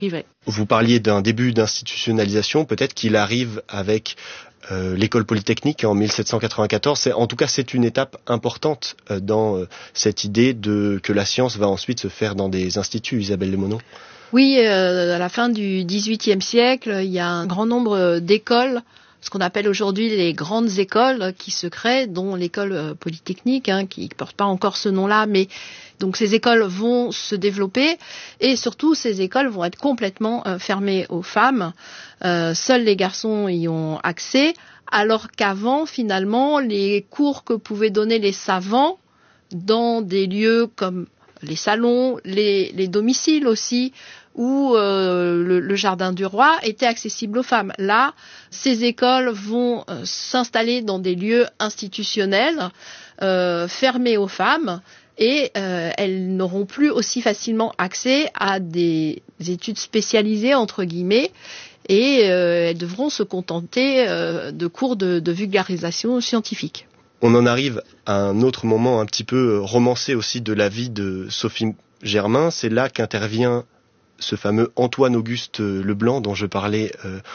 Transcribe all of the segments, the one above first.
privée. Vous parliez d'un début d'institutionnalisation, peut-être qu'il arrive avec l'école polytechnique en 1794. En tout cas, c'est une étape importante dans cette idée que la science va ensuite se faire dans des instituts, Isabelle Lemonod. Oui, à la fin du XVIIIe siècle, il y a un grand nombre d'écoles, ce qu'on appelle aujourd'hui les grandes écoles qui se créent, dont l'école polytechnique, qui ne porte pas encore ce nom-là, mais donc ces écoles vont se développer et surtout ces écoles vont être complètement fermées aux femmes. Seuls les garçons y ont accès, alors qu'avant, finalement, les cours que pouvaient donner les savants dans des lieux comme les salons, les domiciles aussi, où le jardin du roi était accessible aux femmes. Là, ces écoles vont s'installer dans des lieux institutionnels fermés aux femmes et elles n'auront plus aussi facilement accès à des études spécialisées, entre guillemets, et elles devront se contenter de cours de vulgarisation scientifique. On en arrive à un autre moment un petit peu romancé aussi de la vie de Sophie Germain. C'est là qu'intervient ce fameux Antoine-Auguste Leblanc dont je parlais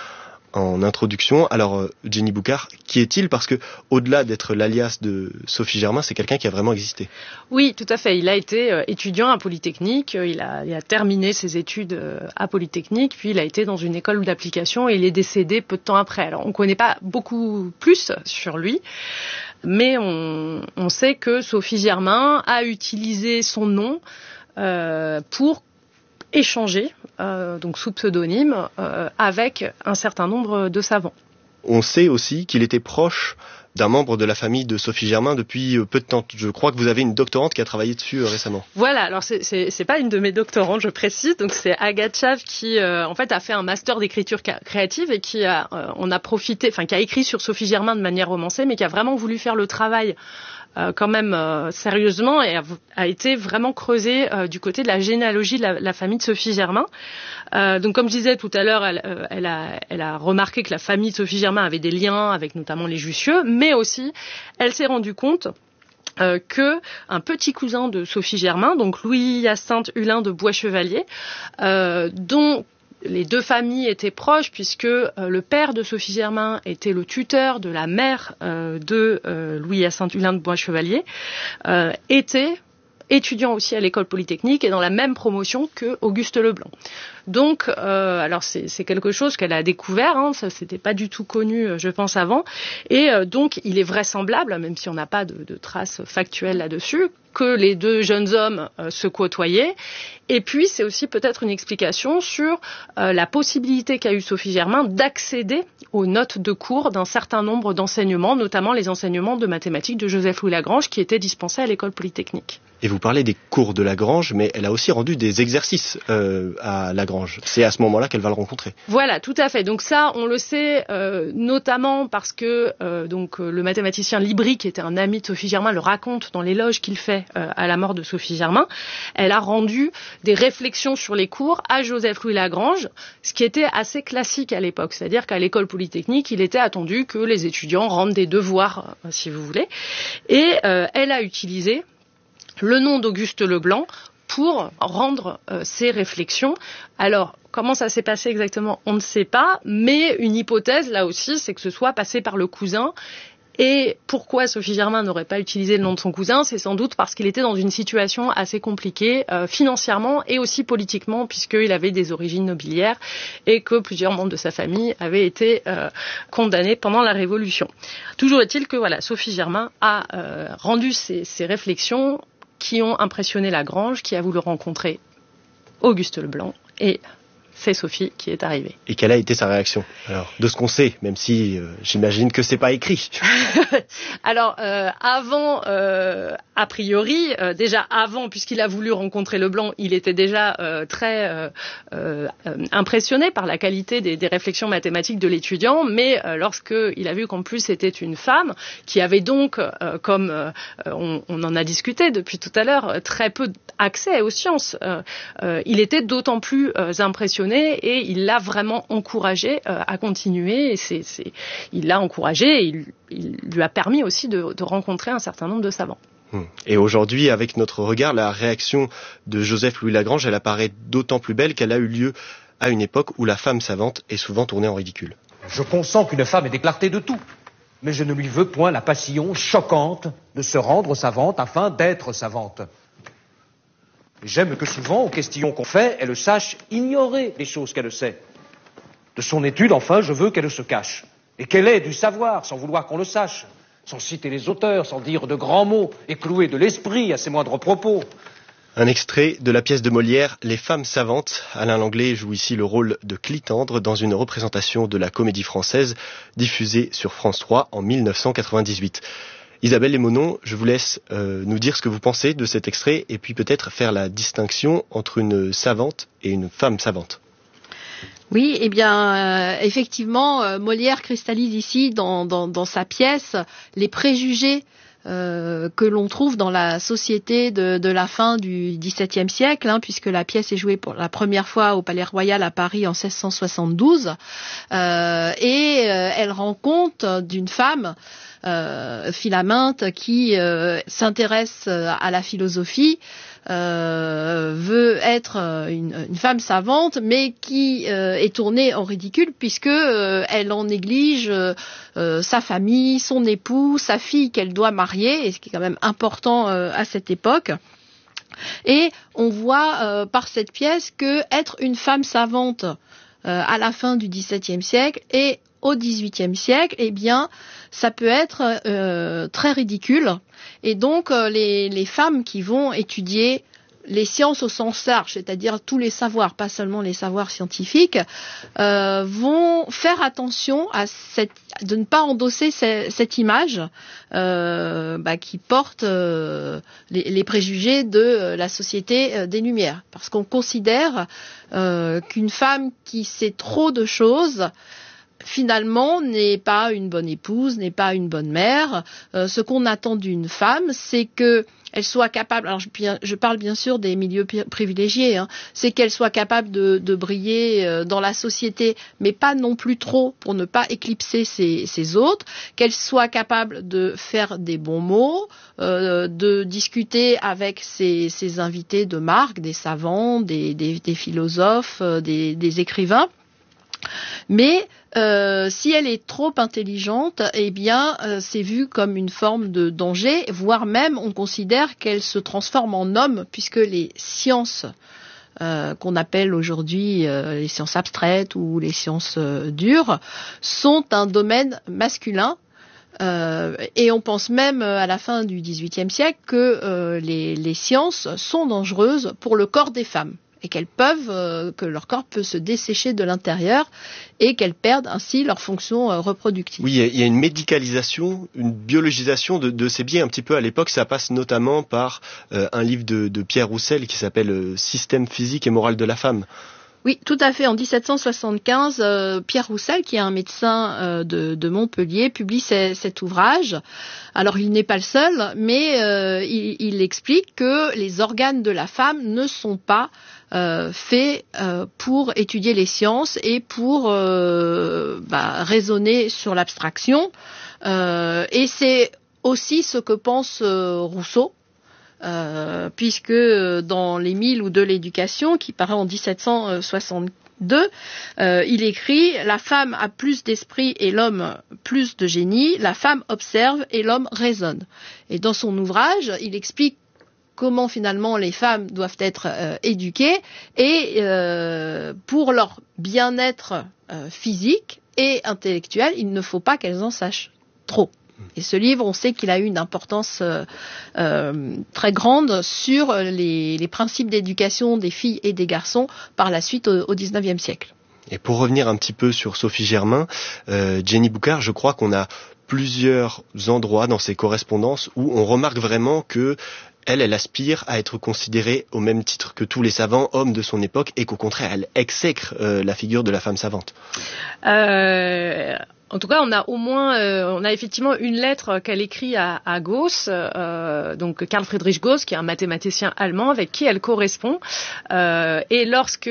en introduction. Alors, Jenny Boucard, qui est-il? Parce que, au-delà d'être l'alias de Sophie Germain, c'est quelqu'un qui a vraiment existé. Oui, tout à fait. Il a été étudiant à Polytechnique. Il a terminé ses études à Polytechnique, puis il a été dans une école d'application et il est décédé peu de temps après. Alors, on ne connaît pas beaucoup plus sur lui, mais on sait que Sophie Germain a utilisé son nom pour échanger, donc sous pseudonyme, avec un certain nombre de savants. On sait aussi qu'il était proche d'un membre de la famille de Sophie Germain depuis peu de temps. Je crois que vous avez une doctorante qui a travaillé dessus récemment. Voilà, alors c'est pas une de mes doctorantes, je précise, donc c'est Agathe Chaves qui en fait a fait un master d'écriture créative et qui a écrit sur Sophie Germain de manière romancée, mais qui a vraiment voulu faire le travail quand même sérieusement et a été vraiment creusé du côté de la généalogie de la famille de Sophie Germain. Donc comme je disais tout à l'heure, elle a remarqué que la famille de Sophie Germain avait des liens avec notamment les Jussieu, mais aussi elle s'est rendue compte que un petit cousin de Sophie Germain, donc Louis-Hyacinthe Hulin de Bois-Chevalier, dont les deux familles étaient proches puisque le père de Sophie Germain était le tuteur de la mère de Louis-Hyacinthe Hulin de Bois-Chevalier, était étudiant aussi à l'école polytechnique et dans la même promotion que Auguste Leblanc. Donc, alors c'est quelque chose qu'elle a découvert, ça c'était pas du tout connu, je pense, avant. Et donc, il est vraisemblable, même si on n'a pas de traces factuelles là-dessus, que les deux jeunes hommes se côtoyaient. Et puis, c'est aussi peut-être une explication sur la possibilité qu'a eu Sophie Germain d'accéder aux notes de cours d'un certain nombre d'enseignements, notamment les enseignements de mathématiques de Joseph-Louis Lagrange, qui étaient dispensés à l'école polytechnique. Et vous parlez des cours de Lagrange, mais elle a aussi rendu des exercices à Lagrange. C'est à ce moment-là qu'elle va le rencontrer. Voilà, tout à fait. Donc ça, on le sait notamment parce que le mathématicien Libri, qui était un ami de Sophie Germain, le raconte dans l'éloge qu'il fait à la mort de Sophie Germain. Elle a rendu des réflexions sur les cours à Joseph-Louis Lagrange, ce qui était assez classique à l'époque. C'est-à-dire qu'à l'école polytechnique, il était attendu que les étudiants rendent des devoirs, si vous voulez. Et elle a utilisé le nom d'Auguste Leblanc pour rendre ces réflexions. Alors, comment ça s'est passé exactement, on ne sait pas, mais une hypothèse, là aussi, c'est que ce soit passé par le cousin. Et pourquoi Sophie Germain n'aurait pas utilisé le nom de son cousin? C'est sans doute parce qu'il était dans une situation assez compliquée financièrement et aussi politiquement, puisqu'il avait des origines nobiliaires et que plusieurs membres de sa famille avaient été condamnés pendant la Révolution. Toujours est-il que Sophie Germain a rendu ces réflexions qui ont impressionné Lagrange, qui a voulu rencontrer Auguste Leblanc, et c'est Sophie qui est arrivée. Et quelle a été sa réaction? Alors, de ce qu'on sait, même si j'imagine que c'est pas écrit. Alors, avant, a priori, déjà avant, puisqu'il a voulu rencontrer Leblanc, il était déjà très impressionné par la qualité des réflexions mathématiques de l'étudiant, mais lorsqu'il a vu qu'en plus c'était une femme, qui avait donc, comme on en a discuté depuis tout à l'heure, très peu accès aux sciences, il était d'autant plus impressionné et il l'a vraiment encouragé à continuer. Et il l'a encouragé et il lui a permis aussi de rencontrer un certain nombre de savants. Et aujourd'hui, avec notre regard, la réaction de Joseph-Louis Lagrange, elle apparaît d'autant plus belle qu'elle a eu lieu à une époque où la femme savante est souvent tournée en ridicule. Je consens qu'une femme ait des clartés de tout, mais je ne lui veux point la passion choquante de se rendre savante afin d'être savante. J'aime que souvent, aux questions qu'on fait, elle sache ignorer les choses qu'elle sait. De son étude, enfin, je veux qu'elle se cache, et qu'elle ait du savoir sans vouloir qu'on le sache, sans citer les auteurs, sans dire de grands mots, et clouer de l'esprit à ses moindres propos. Un extrait de la pièce de Molière, Les femmes savantes. Alain Langlais joue ici le rôle de Clitandre dans une représentation de la Comédie Française diffusée sur France 3 en 1998. Isabelle Lémonon, je vous laisse nous dire ce que vous pensez de cet extrait et puis peut-être faire la distinction entre une savante et une femme savante. Oui, eh bien, effectivement, Molière cristallise ici dans sa pièce les préjugés que l'on trouve dans la société de la fin du XVIIe siècle, puisque la pièce est jouée pour la première fois au Palais Royal à Paris en 1672, et elle rend compte d'une femme, Philaminte, qui s'intéresse à la philosophie, veut être une femme savante, mais qui est tournée en ridicule puisque elle en néglige sa famille, son époux, sa fille qu'elle doit marier, et ce qui est quand même important à cette époque. Et on voit par cette pièce que être une femme savante à la fin du XVIIe siècle et au XVIIIe siècle, eh bien, ça peut être très ridicule. Et donc, les femmes qui vont étudier les sciences au sens large, c'est-à-dire tous les savoirs, pas seulement les savoirs scientifiques, vont faire attention de ne pas endosser cette image qui porte les préjugés de la société des Lumières. Parce qu'on considère qu'une femme qui sait trop de choses, finalement, n'est pas une bonne épouse, n'est pas une bonne mère. Ce qu'on attend d'une femme, c'est qu'elle soit capable, alors je parle bien sûr des milieux privilégiés, c'est qu'elle soit capable de briller dans la société, mais pas non plus trop pour ne pas éclipser ses autres, qu'elle soit capable de faire des bons mots, de discuter avec ses invités de marque, des savants, des philosophes, des écrivains. Mais si elle est trop intelligente, eh bien, c'est vu comme une forme de danger, voire même on considère qu'elle se transforme en homme, puisque les sciences qu'on appelle aujourd'hui les sciences abstraites ou les sciences dures sont un domaine masculin. Et on pense même à la fin du XVIIIe siècle que les sciences sont dangereuses pour le corps des femmes. Et que leur corps peut se dessécher de l'intérieur et qu'elles perdent ainsi leur fonction reproductive. Oui, il y a une médicalisation, une biologisation de ces biais un petit peu à l'époque. Ça passe notamment par un livre de Pierre Roussel qui s'appelle « Système physique et moral de la femme ». Oui, tout à fait. En 1775, Pierre Roussel, qui est un médecin de Montpellier, publie cet ouvrage. Alors, il n'est pas le seul, mais il explique que les organes de la femme ne sont pas faits pour étudier les sciences et pour raisonner sur l'abstraction. Et c'est aussi ce que pense Rousseau. Puisque dans Les 1000 ou de l'éducation, qui paraît en 1762, il écrit « La femme a plus d'esprit et l'homme plus de génie, la femme observe et l'homme raisonne ». Et dans son ouvrage, il explique comment finalement les femmes doivent être éduquées et pour leur bien-être physique et intellectuel, il ne faut pas qu'elles en sachent trop. Et ce livre, on sait qu'il a eu une importance très grande sur les principes d'éducation des filles et des garçons par la suite au XIXe siècle. Et pour revenir un petit peu sur Sophie Germain, Jenny Boucard, je crois qu'on a plusieurs endroits dans ses correspondances où on remarque vraiment que elle aspire à être considérée au même titre que tous les savants hommes de son époque et qu'au contraire, elle exècre la figure de la femme savante. En tout cas, on a effectivement une lettre qu'elle écrit à Gauss, donc Karl Friedrich Gauss, qui est un mathématicien allemand avec qui elle correspond. Et lorsque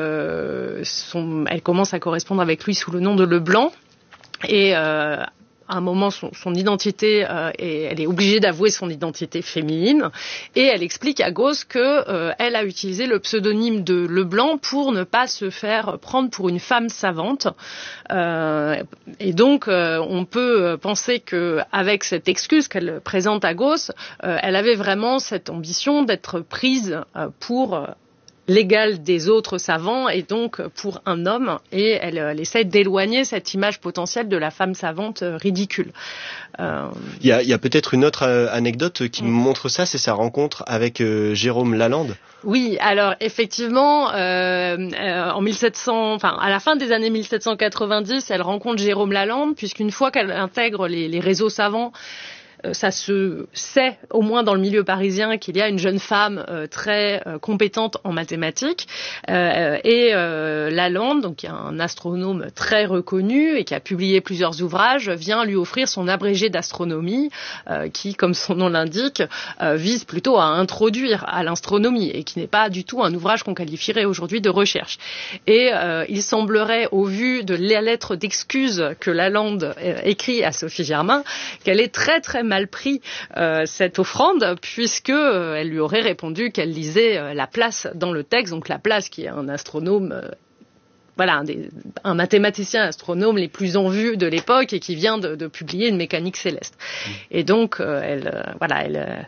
elle commence à correspondre avec lui sous le nom de Leblanc, et un moment son identité et elle est obligée d'avouer son identité féminine. Et elle explique à Gauss que elle a utilisé le pseudonyme de Leblanc pour ne pas se faire prendre pour une femme savante. Et donc, on peut penser que avec cette excuse qu'elle présente à Gauss, elle avait vraiment cette ambition d'être prise pour l'égal des autres savants et donc pour un homme, et elle essaie d'éloigner cette image potentielle de la femme savante ridicule. Il y a peut-être une autre anecdote qui montre ça, c'est sa rencontre avec Jérôme Lalande. Oui, alors effectivement, en 1700, enfin à la fin des années 1790, elle rencontre Jérôme Lalande, puisqu'une fois qu'elle intègre les réseaux savants, ça se sait, au moins dans le milieu parisien, qu'il y a une jeune femme très compétente en mathématiques. Et Lalande, donc qui est un astronome très reconnu et qui a publié plusieurs ouvrages, vient lui offrir son abrégé d'astronomie, qui, comme son nom l'indique, vise plutôt à introduire à l'astronomie et qui n'est pas du tout un ouvrage qu'on qualifierait aujourd'hui de recherche. Et il semblerait, au vu de la lettre d'excuse que Lalande écrit à Sophie Germain, qu'elle est très très mal pris cette offrande, puisque elle lui aurait répondu qu'elle lisait Laplace dans le texte, donc Laplace qui est un astronome, un mathématicien astronome les plus en vue de l'époque et qui vient de publier une mécanique céleste. Et donc elle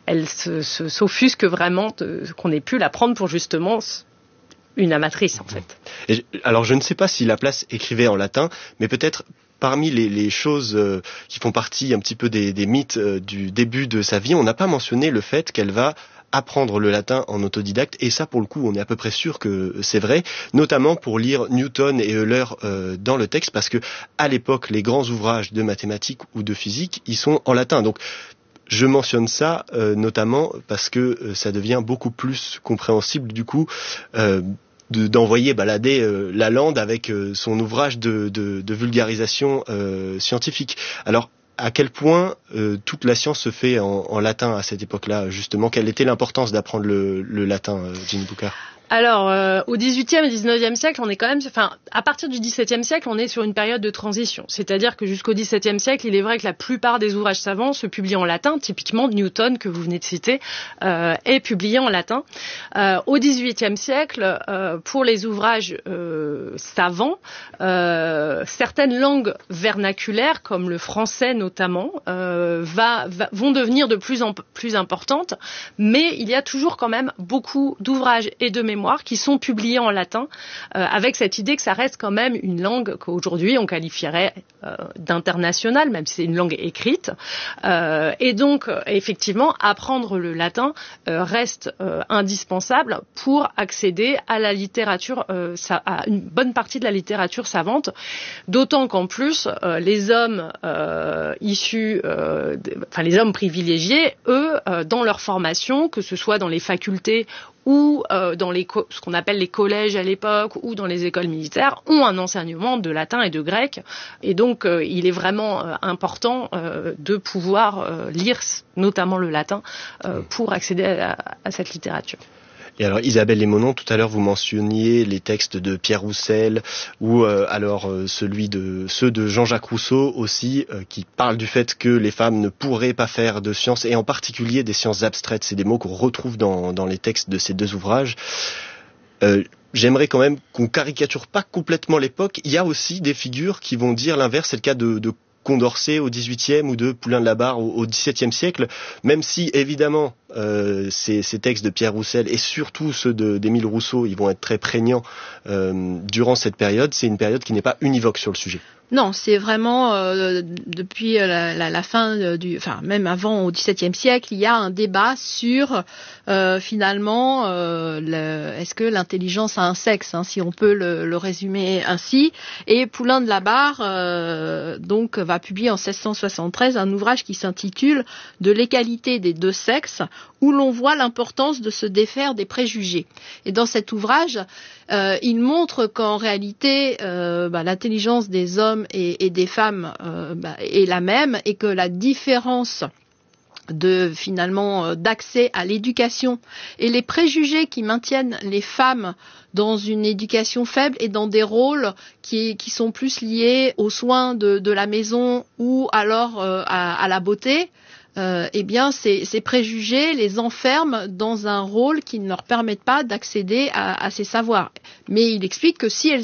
s'offusque vraiment qu'on ait pu la prendre pour justement une amatrice en fait. Et, alors je ne sais pas si Laplace écrivait en latin, mais peut-être parmi les choses qui font partie un petit peu des mythes du début de sa vie, on n'a pas mentionné le fait qu'elle va apprendre le latin en autodidacte, et ça pour le coup on est à peu près sûr que c'est vrai, notamment pour lire Newton et Euler dans le texte, parce que à l'époque les grands ouvrages de mathématiques ou de physique ils sont en latin. Donc je mentionne ça notamment parce que ça devient beaucoup plus compréhensible du coup d'envoyer balader Lalande avec son ouvrage de vulgarisation scientifique. Alors, à quel point toute la science se fait en latin à cette époque-là, justement? Quelle était l'importance d'apprendre le latin, Ginny Boucard? Alors, au XVIIIe et XIXe siècle, on est quand même, à partir du XVIIe siècle, on est sur une période de transition. C'est-à-dire que jusqu'au XVIIe siècle, il est vrai que la plupart des ouvrages savants se publient en latin. Typiquement, Newton, que vous venez de citer, est publié en latin. Au XVIIIe siècle, pour les ouvrages savants, certaines langues vernaculaires, comme le français notamment, vont devenir de plus en plus importantes. Mais il y a toujours quand même beaucoup d'ouvrages et de mémoires qui sont publiés en latin, avec cette idée que ça reste quand même une langue qu'aujourd'hui on qualifierait d'internationale, même si c'est une langue écrite. Et donc, effectivement, apprendre le latin reste indispensable pour accéder à la littérature, à une bonne partie de la littérature savante, d'autant qu'en plus, les hommes issus, les hommes privilégiés, eux, dans leur formation, que ce soit dans les facultés ou dans ce qu'on appelle les collèges à l'époque, ou dans les écoles militaires, ont un enseignement de latin et de grec. Et donc, il est vraiment important de pouvoir lire notamment le latin pour accéder à cette littérature. Et alors Isabelle Lémonon, tout à l'heure vous mentionniez les textes de Pierre Roussel ou ceux de Jean-Jacques Rousseau aussi, qui parlent du fait que les femmes ne pourraient pas faire de sciences, et en particulier des sciences abstraites. C'est des mots qu'on retrouve dans les textes de ces deux ouvrages. J'aimerais quand même qu'on caricature pas complètement l'époque. Il y a aussi des figures qui vont dire l'inverse. C'est le cas de Condorcet au XVIIIe ou de Poulain de la Barre au XVIIe siècle, même si évidemment ces textes de Pierre Roussel et surtout ceux d'Émile Rousseau, ils vont être très prégnants durant cette période. C'est une période qui n'est pas univoque sur le sujet. Non, c'est vraiment depuis la fin même avant au XVIIe siècle, il y a un débat sur finalement est-ce que l'intelligence a un sexe, si on peut le résumer ainsi. Et Poulain de la Barre donc va publier en 1673 un ouvrage qui s'intitule De l'égalité des deux sexes, où l'on voit l'importance de se défaire des préjugés. Et dans cet ouvrage, il montre qu'en réalité, l'intelligence des hommes et des femmes est la même, et que la différence d'accès à l'éducation et les préjugés qui maintiennent les femmes dans une éducation faible et dans des rôles qui sont plus liés aux soins de la maison ou alors à la beauté, eh bien ces préjugés les enferment dans un rôle qui ne leur permet pas d'accéder à ces savoirs. Mais il explique que si elles